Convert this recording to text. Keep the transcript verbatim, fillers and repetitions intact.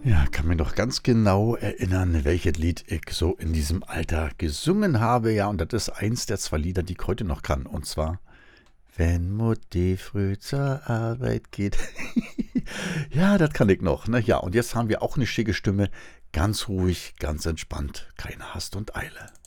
Ja, kann mich noch ganz genau erinnern, welches Lied ich so in diesem Alter gesungen habe. Ja, und das ist eins der zwei Lieder, die ich heute noch kann. Und zwar: Wenn Mutti früh zur Arbeit geht. Ja, das kann ich noch, ne? Ja, und jetzt haben wir auch eine schicke Stimme. Ganz ruhig, ganz entspannt, keine Hast und Eile.